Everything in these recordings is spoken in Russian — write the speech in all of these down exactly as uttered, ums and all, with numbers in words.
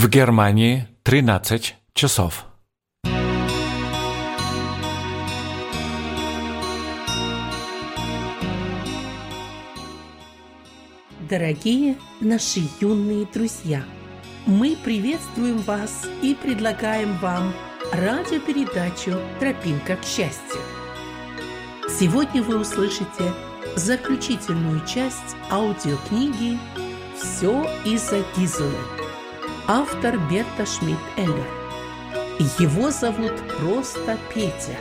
В Германии тринадцать часов. Дорогие наши юные друзья, мы приветствуем вас и предлагаем вам радиопередачу «Тропинка к счастью». Сегодня вы услышите заключительную часть аудиокниги «Все из-за Гизелы». Автор Берта Шмидт-Эллер. Его зовут просто Петя.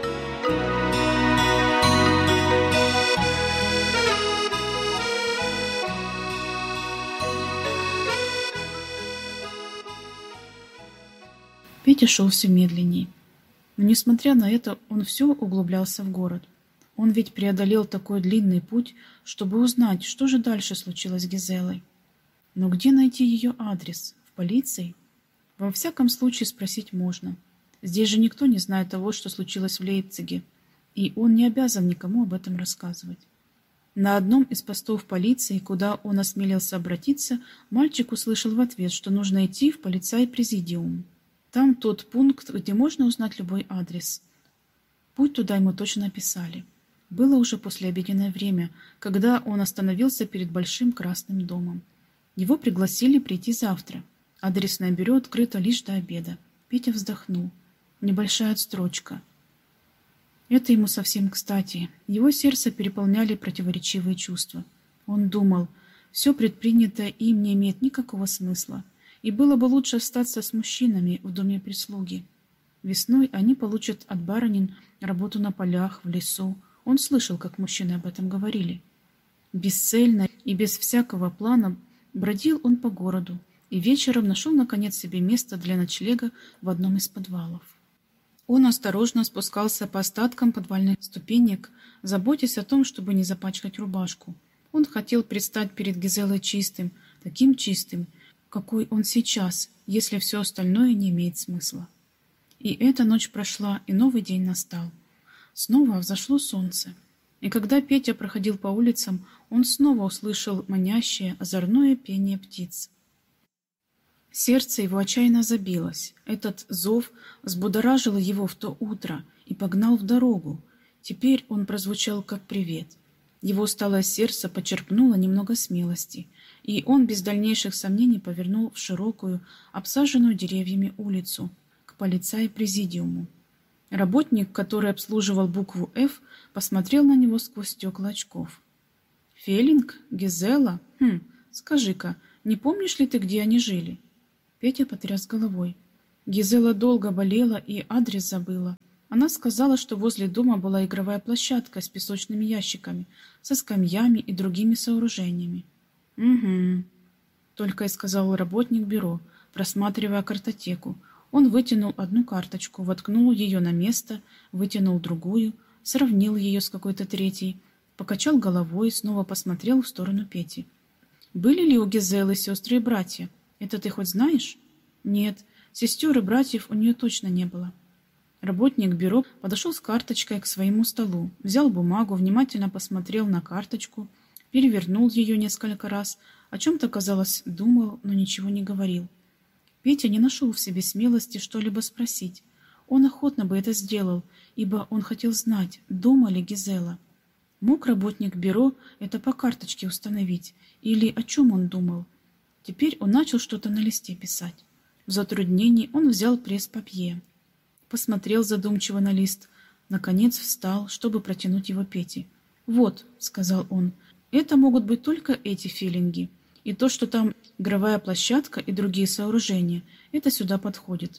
Петя шел все медленней. Но, несмотря на это, он все углублялся в город. Он ведь преодолел такой длинный путь, чтобы узнать, что же дальше случилось с Гизелой. Но где найти ее адрес? В полиции? Во всяком случае спросить можно. Здесь же никто не знает того, что случилось в Лейпциге, и он не обязан никому об этом рассказывать. На одном из постов полиции, куда он осмелился обратиться, мальчик услышал в ответ, что нужно идти в полицай-президиум. Там тот пункт, где можно узнать любой адрес. Путь туда ему точно описали. Было уже послеобеденное время, когда он остановился перед большим красным домом. Его пригласили прийти завтра. Адресное бюро открыто лишь до обеда. Петя вздохнул. Небольшая отстрочка. Это ему совсем кстати. Его сердце переполняли противоречивые чувства. Он думал, все предпринятое им не имеет никакого смысла. И было бы лучше остаться с мужчинами в доме прислуги. Весной они получат от барынин работу на полях, в лесу. Он слышал, как мужчины об этом говорили. Бесцельно и без всякого плана бродил он по городу и вечером нашел, наконец, себе место для ночлега в одном из подвалов. Он осторожно спускался по остаткам подвальных ступенек, заботясь о том, чтобы не запачкать рубашку. Он хотел предстать перед Гизелой чистым, таким чистым, какой он сейчас, если все остальное не имеет смысла. И эта ночь прошла, и новый день настал. Снова взошло солнце. И когда Петя проходил по улицам, он снова услышал манящее, озорное пение птиц. Сердце его отчаянно забилось. Этот зов взбудоражил его в то утро и погнал в дорогу. Теперь он прозвучал как привет. Его усталое сердце почерпнуло немного смелости, и он без дальнейших сомнений повернул в широкую, обсаженную деревьями улицу, к полицай-президиуму. Работник, который обслуживал букву «Ф», посмотрел на него сквозь стекла очков. «Феллинг? Гизела? Хм, скажи-ка, не помнишь ли ты, где они жили?» Петя потряс головой. Гизела долго болела и адрес забыла. Она сказала, что возле дома была игровая площадка с песочными ящиками, со скамьями и другими сооружениями. «Угу», — только и сказал работник бюро, просматривая картотеку. Он вытянул одну карточку, воткнул ее на место, вытянул другую, сравнил ее с какой-то третьей, покачал головой и снова посмотрел в сторону Пети. «Были ли у Гизелы сестры и братья? Это ты хоть знаешь?» «Нет, сестер и братьев у нее точно не было». Работник бюро подошел с карточкой к своему столу, взял бумагу, внимательно посмотрел на карточку, перевернул ее несколько раз, о чем-то, казалось, думал, но ничего не говорил. Петя не нашел в себе смелости что-либо спросить. Он охотно бы это сделал, ибо он хотел знать, дома ли Гизела. Мог работник бюро это по карточке установить, или о чем он думал? Теперь он начал что-то на листе писать. В затруднении он взял пресс-папье. Посмотрел задумчиво на лист, наконец встал, чтобы протянуть его Пете. «Вот», — сказал он, — «это могут быть только эти феллинги, и то, что там игровая площадка и другие сооружения, это сюда подходит.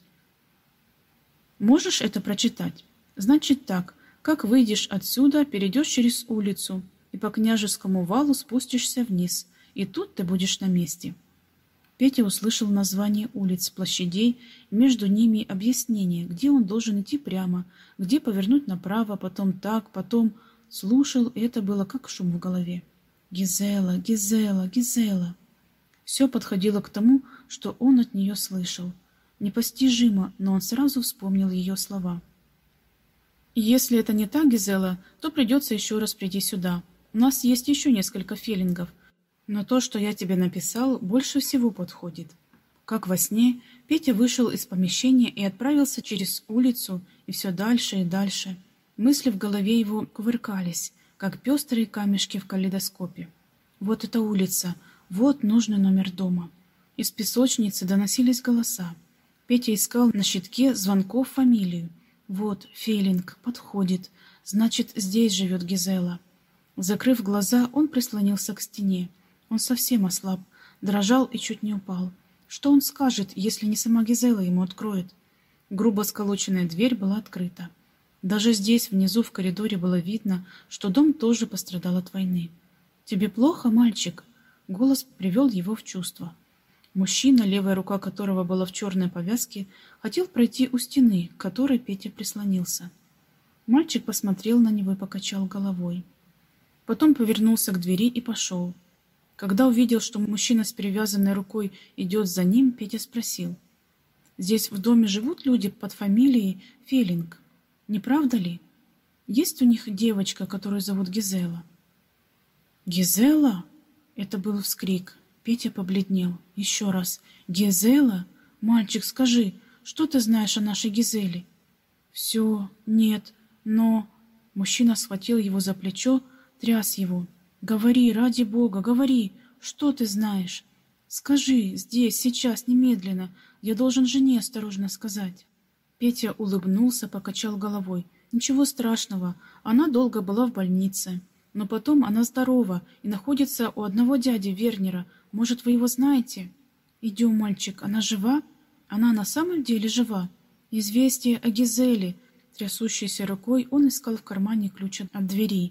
Можешь это прочитать? Значит так, как выйдешь отсюда, перейдешь через улицу, и по Княжескому валу спустишься вниз, и тут ты будешь на месте». Петя услышал название улиц, площадей, и между ними объяснение, где он должен идти прямо, где повернуть направо, потом так, потом... Слушал, и это было как шум в голове. Гизела, Гизела, Гизела. Все подходило к тому, что он от нее слышал. Непостижимо, но он сразу вспомнил ее слова. И если это не так, Гизела, то придется еще раз прийти сюда. У нас есть еще несколько феллингов, но то, что я тебе написал, больше всего подходит. Как во сне, Петя вышел из помещения и отправился через улицу, и все дальше и дальше. Мысли в голове его кувыркались, как пестрые камешки в калейдоскопе. Вот эта улица, вот нужный номер дома. Из песочницы доносились голоса. Петя искал на щитке звонков фамилию. Вот, Фелинг, подходит. Значит, здесь живет Гизела. Закрыв глаза, он прислонился к стене. Он совсем ослаб, дрожал и чуть не упал. Что он скажет, если не сама Гизела ему откроет? Грубо сколоченная дверь была открыта. Даже здесь, внизу в коридоре, было видно, что дом тоже пострадал от войны. «Тебе плохо, мальчик?» Голос привел его в чувство. Мужчина, левая рука которого была в черной повязке, хотел пройти у стены, к которой Петя прислонился. Мальчик посмотрел на него и покачал головой. Потом повернулся к двери и пошел. Когда увидел, что мужчина с перевязанной рукой идет за ним, Петя спросил: «Здесь в доме живут люди под фамилией Фелинг, не правда ли? Есть у них девочка, которую зовут Гизела?» «Гизела?» Это был вскрик. Петя побледнел. Еще раз. «Гизела? Мальчик, скажи, что ты знаешь о нашей Гизеле?» «Все, нет, но...» Мужчина схватил его за плечо, тряс его. «Говори, ради Бога, говори, что ты знаешь? Скажи, здесь, сейчас, немедленно. Я должен жене осторожно сказать». Петя улыбнулся, покачал головой. «Ничего страшного, она долго была в больнице. Но потом она здорова и находится у одного дяди Вернера. Может, вы его знаете? Идем, мальчик, она жива? Она на самом деле жива. Известие о Гизеле». Трясущейся рукой он искал в кармане ключ от двери.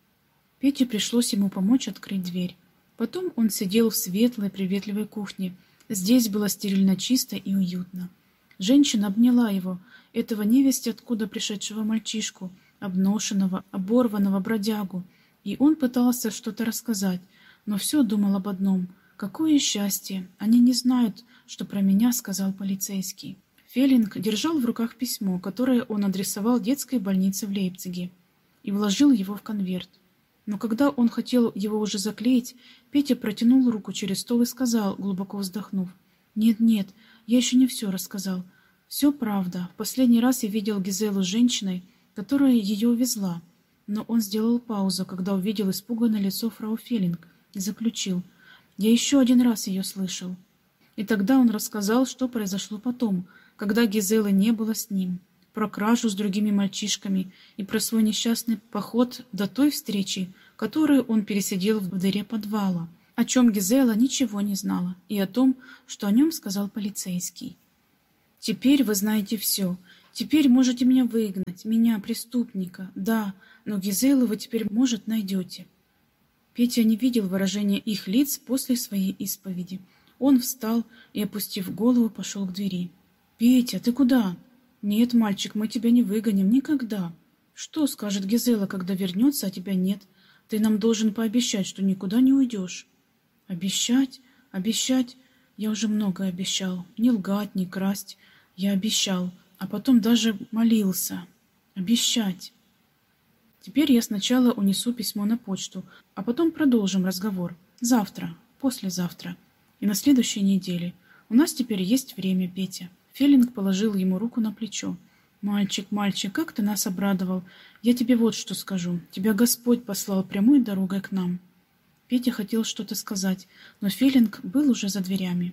Пете пришлось ему помочь открыть дверь. Потом он сидел в светлой, приветливой кухне. Здесь было стерильно чисто и уютно. Женщина обняла его, этого невесть откуда пришедшего мальчишку, обношенного, оборванного бродягу, и он пытался что-то рассказать, но все думал об одном: какое счастье, они не знают, что про меня сказал полицейский. Фелинг держал в руках письмо, которое он адресовал детской больнице в Лейпциге, и вложил его в конверт. Но когда он хотел его уже заклеить, Петя протянул руку через стол и сказал, глубоко вздохнув: «Нет-нет, я еще не все рассказал. Все правда. В последний раз я видел Гизелу с женщиной, которая ее увезла». Но он сделал паузу, когда увидел испуганное лицо фрау Фелинг, и заключил: «Я еще один раз ее слышал». И тогда он рассказал, что произошло потом, когда Гизелы не было с ним, про кражу с другими мальчишками и про свой несчастный поход до той встречи, которую он пересидел в дыре подвала, о чем Гизела ничего не знала, и о том, что о нем сказал полицейский. «Теперь вы знаете все. Теперь можете меня выгнать, меня, преступника, да, но Гизелу вы теперь, может, найдете». Петя не видел выражения их лиц после своей исповеди. Он встал и, опустив голову, пошел к двери. «Петя, ты куда?» «Нет, мальчик, мы тебя не выгоним никогда. Что скажет Гизела, когда вернется, а тебя нет? Ты нам должен пообещать, что никуда не уйдешь». «Обещать? Обещать? Я уже многое обещал. Не лгать, не красть. Я обещал, а потом даже молился. Обещать. Теперь я сначала унесу письмо на почту, а потом продолжим разговор. Завтра, послезавтра и на следующей неделе. У нас теперь есть время, Петя». Фелинг положил ему руку на плечо. «Мальчик, мальчик, как ты нас обрадовал! Я тебе вот что скажу. Тебя Господь послал прямой дорогой к нам». Петя хотел что-то сказать, но Фелинг был уже за дверями.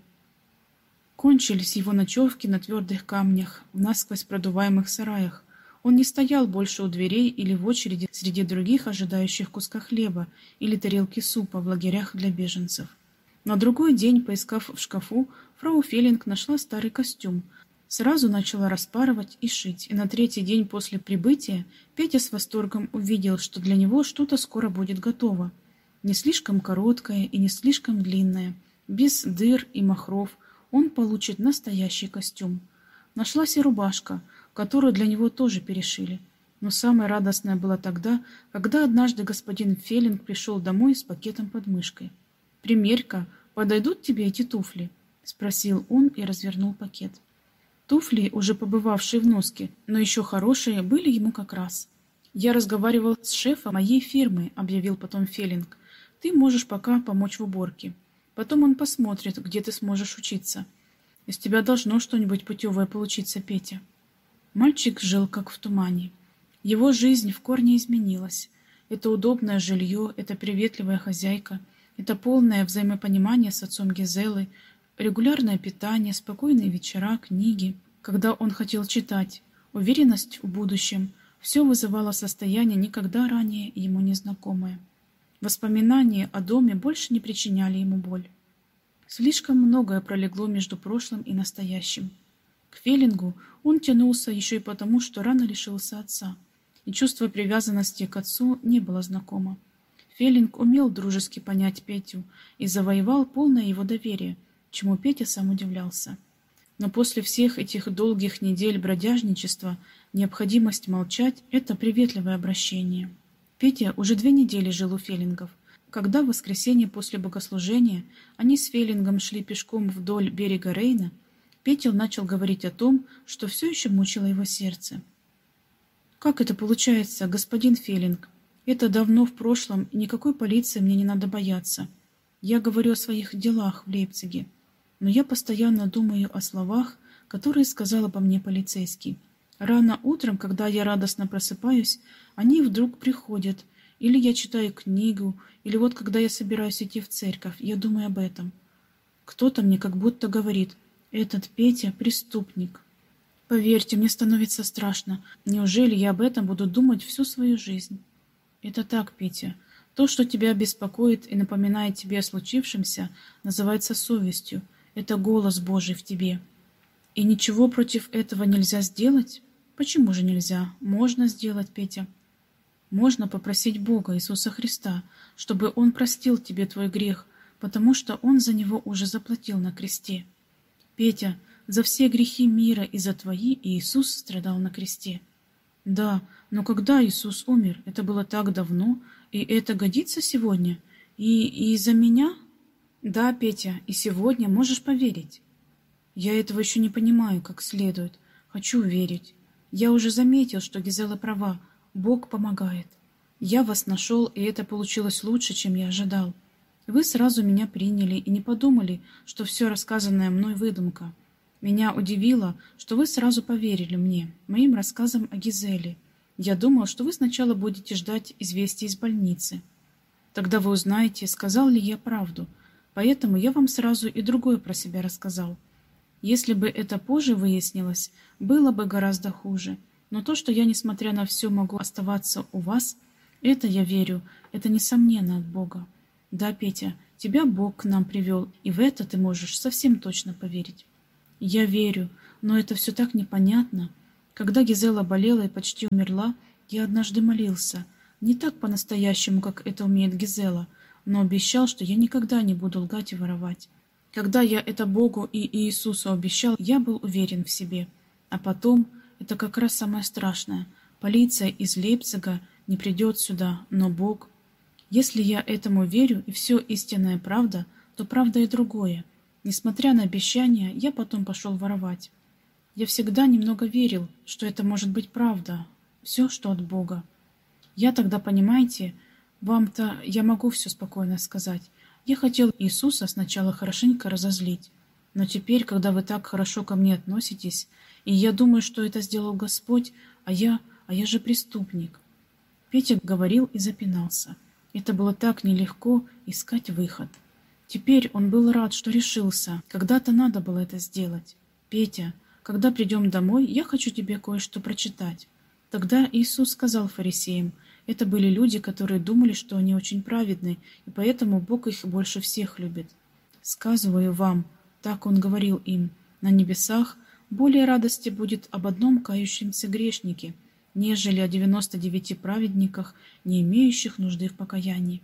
Кончились его ночевки на твердых камнях, в насквозь продуваемых сараях. Он не стоял больше у дверей или в очереди среди других, ожидающих куска хлеба или тарелки супа в лагерях для беженцев. На другой день, поискав в шкафу, фрау Фелинг нашла старый костюм. Сразу начала распарывать и шить, и на третий день после прибытия Петя с восторгом увидел, что для него что-то скоро будет готово. Не слишком короткое и не слишком длинное, без дыр и махров, он получит настоящий костюм. Нашлась и рубашка, которую для него тоже перешили. Но самое радостное было тогда, когда однажды господин Фелинг пришел домой с пакетом под мышкой. «Примерь-ка, подойдут тебе эти туфли?» — спросил он и развернул пакет. Туфли, уже побывавшие в носке, но еще хорошие, были ему как раз. «Я разговаривал с шефом моей фирмы», — объявил потом Фелинг. «Ты можешь пока помочь в уборке. Потом он посмотрит, где ты сможешь учиться. Из тебя должно что-нибудь путевое получиться, Петя». Мальчик жил как в тумане. Его жизнь в корне изменилась. Это удобное жилье, это приветливая хозяйка, это полное взаимопонимание с отцом Гизелы, регулярное питание, спокойные вечера, книги. Когда он хотел читать, уверенность в будущем, все вызывало состояние, никогда ранее ему незнакомое. Воспоминания о доме больше не причиняли ему боль. Слишком многое пролегло между прошлым и настоящим. К Фелингу он тянулся еще и потому, что рано лишился отца, и чувство привязанности к отцу не было знакомо. Фелинг умел дружески понять Петю и завоевал полное его доверие, чему Петя сам удивлялся. Но после всех этих долгих недель бродяжничества необходимость молчать – это приветливое обращение. Петя уже две недели жил у Фелингов. Когда в воскресенье после богослужения они с Фелингом шли пешком вдоль берега Рейна, Петя начал говорить о том, что все еще мучило его сердце. «Как это получается, господин Фелинг? Это давно в прошлом, и никакой полиции мне не надо бояться. Я говорю о своих делах в Лейпциге. Но я постоянно думаю о словах, которые сказал обо мне полицейский. Рано утром, когда я радостно просыпаюсь, они вдруг приходят, или я читаю книгу, или вот когда я собираюсь идти в церковь, я думаю об этом. Кто-то мне как будто говорит: этот Петя – преступник. Поверьте, мне становится страшно. Неужели я об этом буду думать всю свою жизнь? Это так, Петя. То, что тебя беспокоит и напоминает тебе о случившемся, называется совестью. Это голос Божий в тебе. И ничего против этого нельзя сделать? Почему же нельзя? Можно сделать, Петя. Можно попросить Бога, Иисуса Христа, чтобы Он простил тебе твой грех, потому что Он за него уже заплатил на кресте. Петя, за все грехи мира и за твои Иисус страдал на кресте. Да, но когда Иисус умер, это было так давно, и это годится сегодня? И, и из-за меня? Да, Петя, и сегодня можешь поверить. Я этого еще не понимаю как следует. Хочу верить. Я уже заметил, что Гизела права. Бог помогает. Я вас нашел, и это получилось лучше, чем я ожидал. Вы сразу меня приняли и не подумали, что все рассказанное мной выдумка. Меня удивило, что вы сразу поверили мне, моим рассказам о Гизеле. Я думал, что вы сначала будете ждать известия из больницы. Тогда вы узнаете, сказал ли я правду. Поэтому я вам сразу и другое про себя рассказал. Если бы это позже выяснилось, было бы гораздо хуже. Но то, что я, несмотря на все, могу оставаться у вас, это я верю, это несомненно от Бога. Да, Петя, тебя Бог к нам привел, и в это ты можешь совсем точно поверить. Я верю, но это все так непонятно. Когда Гизела болела и почти умерла, я однажды молился. Не так по-настоящему, как это умеет Гизела, но обещал, что я никогда не буду лгать и воровать. Когда я это Богу и Иисусу обещал, я был уверен в себе. А потом, это как раз самое страшное, полиция из Лейпцига не придет сюда, но Бог. Если я этому верю и все истинная правда, то правда и другое. Несмотря на обещания, я потом пошел воровать. Я всегда немного верил, что это может быть правда, все, что от Бога. Я тогда, понимаете, вам-то я могу все спокойно сказать. Я хотел Иисуса сначала хорошенько разозлить, но теперь, когда вы так хорошо ко мне относитесь, и я думаю, что это сделал Господь, а я, а я же преступник. Петя говорил и запинался. Это было так нелегко искать выход. Теперь он был рад, что решился. Когда-то надо было это сделать. Петя, когда придем домой, я хочу тебе кое-что прочитать. Тогда Иисус сказал фарисеям, это были люди, которые думали, что они очень праведны, и поэтому Бог их больше всех любит. Сказываю вам, так он говорил им, на небесах более радости будет об одном кающемся грешнике, нежели о девяноста девяти праведниках, не имеющих нужды в покаянии.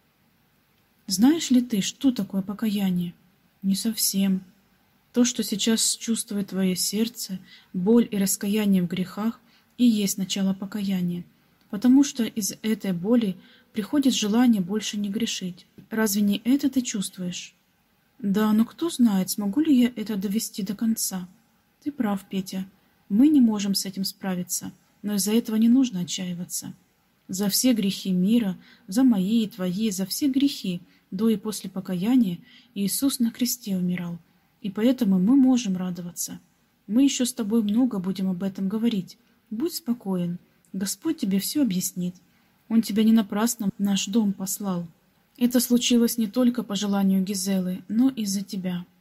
Знаешь ли ты, что такое покаяние? Не совсем. То, что сейчас чувствует твое сердце, боль и раскаяние в грехах, и есть начало покаяния, потому что из этой боли приходит желание больше не грешить. Разве не это ты чувствуешь? Да, но кто знает, смогу ли я это довести до конца. Ты прав, Петя. Мы не можем с этим справиться, но из-за этого не нужно отчаиваться. За все грехи мира, за мои и твои, за все грехи, до и после покаяния, Иисус на кресте умирал. и поэтому мы можем радоваться. Мы еще с тобой много будем об этом говорить. Будь спокоен, Господь тебе все объяснит. Он тебя не напрасно в наш дом послал. Это случилось не только по желанию Гизелы, но и из-за тебя.